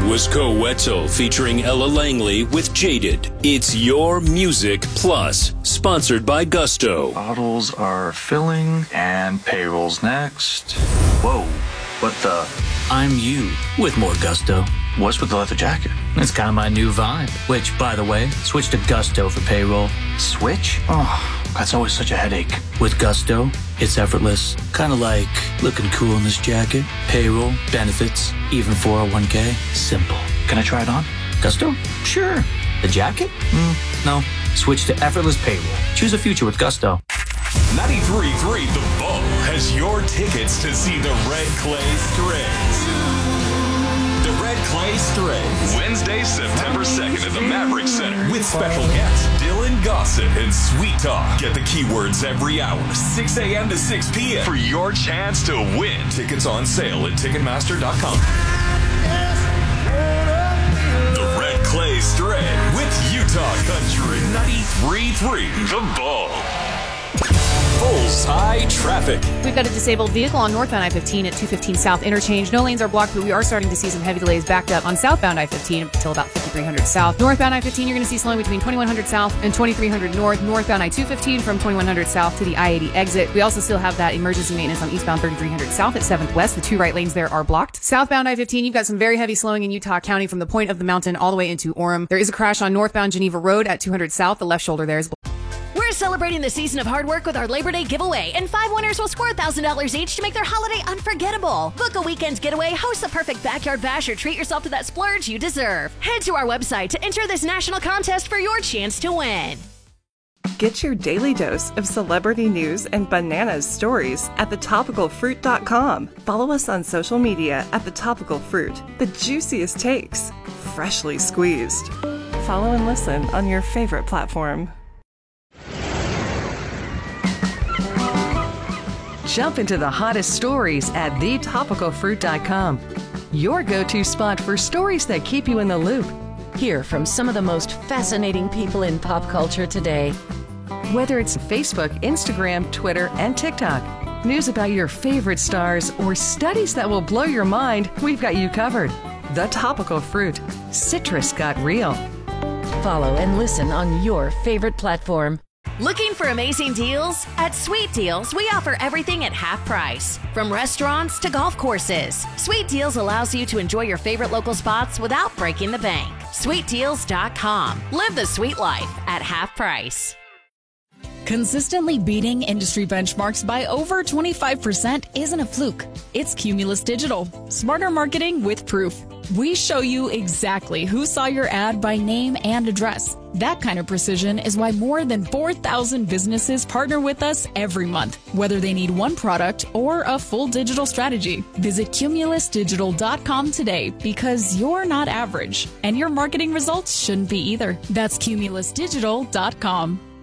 was Coetzel featuring Ella Langley with Jaded. It's Your Music Plus, sponsored by Gusto. Bottles are filling and payroll's next. Whoa, what the? I'm you with more Gusto. What's with the leather jacket? It's kind of my new vibe. Which, by the way, switch to Gusto for payroll. Switch? Oh, that's always such a headache. With Gusto, it's effortless. Kind of like looking cool in this jacket. Payroll, benefits, even 401k. Simple. Can I try it on? Gusto? Sure. The jacket? No. Switch to effortless payroll. Choose a future with Gusto. 93.3 The Bull has your tickets to see the Red Clay Strays. The Red Clay Strays. Wednesday, September 2nd at the Maverick Center. With special guests Dylan Gossett and Sweet Talk. Get the keywords every hour, 6 a.m. to 6 p.m. for your chance to win. Tickets on sale at Ticketmaster.com. The Red Clay Stray with Utah Country. 93.3 The Bull. Bullseye traffic. We've got a disabled vehicle on northbound I-15 at 215 South Interchange. No lanes are blocked, but we are starting to see some heavy delays backed up on southbound I-15 until about 5300 South. Northbound I-15, you're going to see slowing between 2100 South and 2300 North. Northbound I-215 from 2100 South to the I-80 exit. We also still have that emergency maintenance on eastbound 3300 South at 7th West. The two right lanes there are blocked. Southbound I-15, you've got some very heavy slowing in Utah County from the point of the mountain all the way into Orem. There is a crash on northbound Geneva Road at 200 South. The left shoulder there is blocked. We're celebrating the season of hard work with our Labor Day giveaway, and 5 winners will score $1,000 each to make their holiday unforgettable. Book a weekend's getaway, host the perfect backyard bash, or treat yourself to that splurge you deserve. Head to our website to enter this national contest for your chance to win. Get your daily dose of celebrity news and bananas stories at thetopicalfruit.com. Follow us on social media at The Topical Fruit. The juiciest takes, freshly squeezed. Follow and listen on your favorite platform. Jump into the hottest stories at thetopicalfruit.com. Your go-to spot for stories that keep you in the loop. Hear from some of the most fascinating people in pop culture today. Whether it's Facebook, Instagram, Twitter, and TikTok, news about your favorite stars, or studies that will blow your mind, we've got you covered. The Topical Fruit. Citrus got real. Follow and listen on your favorite platform. Looking for amazing deals? At Sweet Deals, we offer everything at half price. From restaurants to golf courses, Sweet Deals allows you to enjoy your favorite local spots without breaking the bank. SweetDeals.com. Live the sweet life at half price. Consistently beating industry benchmarks by over 25% isn't a fluke. It's Cumulus Digital. Smarter marketing with proof. We show you exactly who saw your ad by name and address. That kind of precision is why more than 4,000 businesses partner with us every month, whether they need one product or a full digital strategy. Visit cumulusdigital.com today, because you're not average, and your marketing results shouldn't be either. That's cumulusdigital.com.